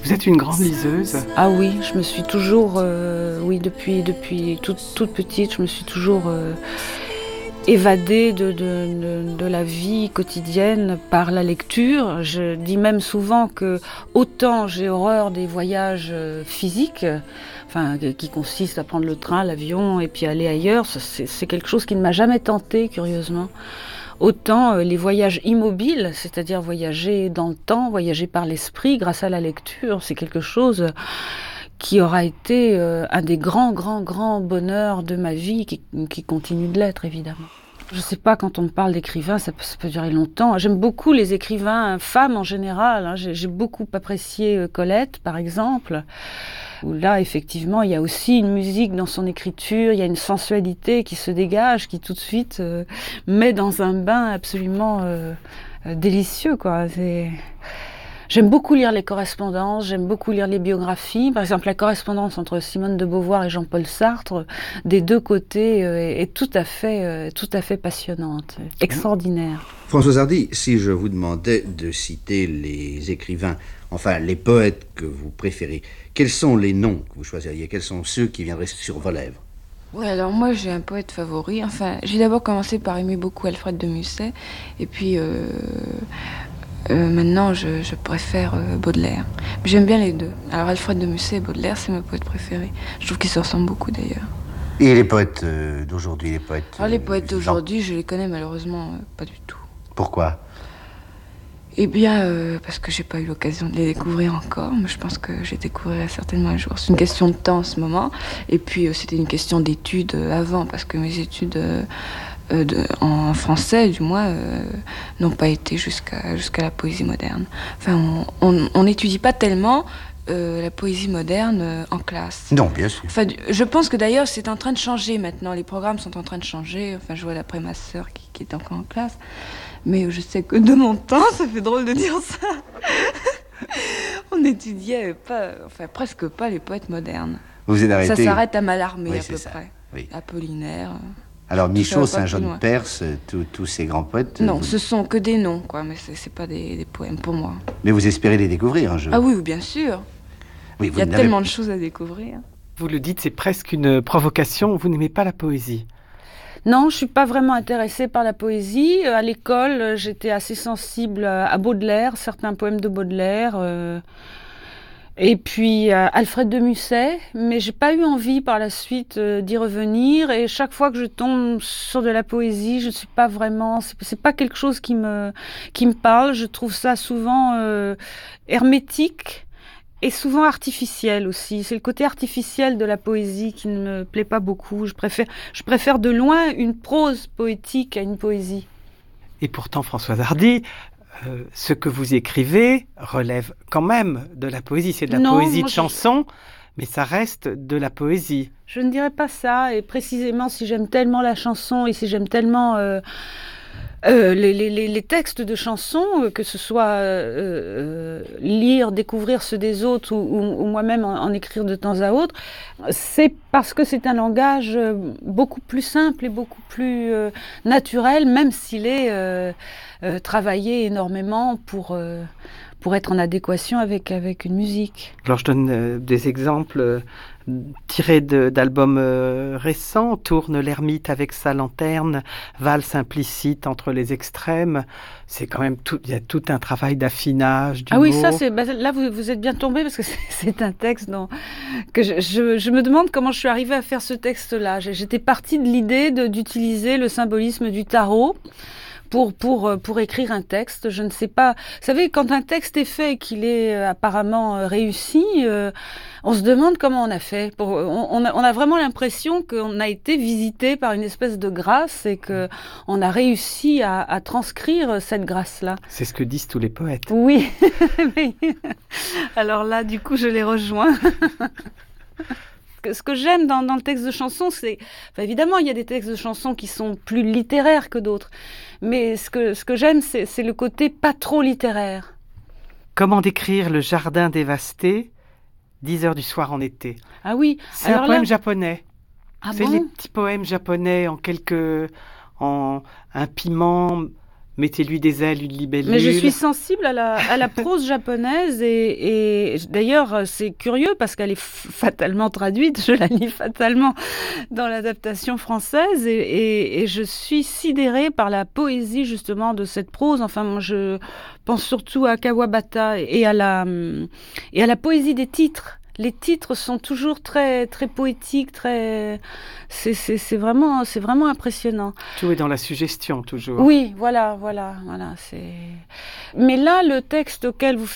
Vous êtes une grande liseuse? Ah oui, je me suis toujours, depuis toute petite, je me suis toujours évadée de la vie quotidienne par la lecture. Je dis même souvent que autant j'ai horreur des voyages physiques, qui consistent à prendre le train, l'avion et puis aller ailleurs, c'est quelque chose qui ne m'a jamais tenté, curieusement. Autant les voyages immobiles, c'est-à-dire voyager dans le temps, voyager par l'esprit grâce à la lecture, c'est quelque chose qui aura été un des grands bonheurs de ma vie, qui continue de l'être, évidemment. Je sais pas, quand on me parle d'écrivains, ça peut durer longtemps. J'aime beaucoup les écrivains femmes en général, hein. J'ai beaucoup apprécié Colette, par exemple, où là, effectivement, il y a aussi une musique dans son écriture, il y a une sensualité qui se dégage, qui tout de suite met dans un bain absolument délicieux, quoi. J'aime beaucoup lire les correspondances, j'aime beaucoup lire les biographies. Par exemple, la correspondance entre Simone de Beauvoir et Jean-Paul Sartre, des deux côtés, est tout à fait passionnante, extraordinaire. Françoise Hardy, si je vous demandais de citer les écrivains, enfin les poètes que vous préférez, quels sont les noms que vous choisiriez? Quels sont ceux qui viendraient sur vos lèvres? Oui, alors moi j'ai un poète favori. J'ai d'abord commencé par aimer beaucoup Alfred de Musset, et puis maintenant je préfère Baudelaire. Mais j'aime bien les deux. Alors Alfred de Musset et Baudelaire, c'est ma poète préférée. Je trouve qu'ils se ressemblent beaucoup d'ailleurs. Et les poètes d'aujourd'hui, les poètes d'aujourd'hui, je les connais malheureusement pas du tout. Pourquoi? Eh bien, parce que j'ai pas eu l'occasion de les découvrir encore, mais je pense que je les découvrirai certainement un jour. C'est une question de temps en ce moment, et puis c'était une question d'études avant, parce que mes études en français, du moins, n'ont pas été jusqu'à la poésie moderne. Enfin, on n'étudie pas tellement la poésie moderne en classe. Non, bien sûr. Enfin, je pense que d'ailleurs c'est en train de changer maintenant, les programmes sont en train de changer. Enfin, je vois d'après ma sœur qui est encore en classe. Mais je sais que de mon temps, ça fait drôle de dire ça, on n'étudiait pas, presque pas les poètes modernes. Vous êtes arrêté? Ça s'arrête à Mallarmé, oui, à peu ça. Près. Oui. Apollinaire. Alors Michaud, Saint-Jean-de-Perse, tous ces grands poètes... Non, ce sont que des noms, quoi, mais c'est pas des poèmes pour moi. Mais vous espérez les découvrir un jour? Ah oui, bien sûr. Oui, il y a tellement de choses à découvrir. Vous le dites, c'est presque une provocation, vous n'aimez pas la poésie? Non, je suis pas vraiment intéressée par la poésie. À l'école, j'étais assez sensible à Baudelaire, certains poèmes de Baudelaire, et puis Alfred de Musset, mais j'ai pas eu envie par la suite d'y revenir. Et chaque fois que je tombe sur de la poésie, je suis pas vraiment, c'est pas quelque chose qui me parle. Je trouve ça souvent hermétique. Et souvent artificiel aussi. C'est le côté artificiel de la poésie qui ne me plaît pas beaucoup. Je préfère de loin une prose poétique à une poésie. Et pourtant, Françoise Hardy, ce que vous écrivez relève quand même de la poésie. C'est de la poésie de chanson, mais ça reste de la poésie. Je ne dirais pas ça. Et précisément, si j'aime tellement la chanson et si j'aime tellement... les textes de chansons, que ce soit lire, découvrir ceux des autres ou moi-même en écrire de temps à autre, c'est parce que c'est un langage beaucoup plus simple et beaucoup plus naturel, même s'il est travaillé énormément pour être en adéquation avec une musique. Alors je donne des exemples tirés d'albums récents. Tourne l'ermite avec sa lanterne, valse implicite entre les extrêmes. C'est quand même il y a tout un travail d'affinage du mot. Ah oui, ça là vous êtes bien tombé, parce que c'est un texte que je me demande comment je suis arrivée à faire ce texte-là. J'étais partie de l'idée d'utiliser le symbolisme du tarot pour écrire un texte. Je ne sais pas. Vous savez, quand un texte est fait et qu'il est apparemment réussi, on se demande comment on a fait. On a vraiment l'impression qu'on a été visité par une espèce de grâce et que on a réussi à transcrire cette grâce-là. C'est ce que disent tous les poètes. Oui. Alors là, du coup, je les rejoins. Ce que j'aime dans le texte de chanson, c'est... évidemment, il y a des textes de chansons qui sont plus littéraires que d'autres. Mais ce que j'aime, c'est le côté pas trop littéraire. Comment décrire le jardin dévasté, 10 heures du soir en été? Ah oui. C'est un poème japonais. Ah c'est bon? les petits poèmes japonais en un piment Mettez-lui des ailes, une libellule. Mais je suis sensible à la prose japonaise et d'ailleurs c'est curieux parce qu'elle est fatalement traduite, je la lis fatalement dans l'adaptation française et je suis sidérée par la poésie justement de cette prose. Enfin, moi je pense surtout à Kawabata et à la poésie des titres. Les titres sont toujours très très poétiques, c'est vraiment impressionnant. Tout est dans la suggestion toujours. Oui, voilà. Mais là, le texte auquel vous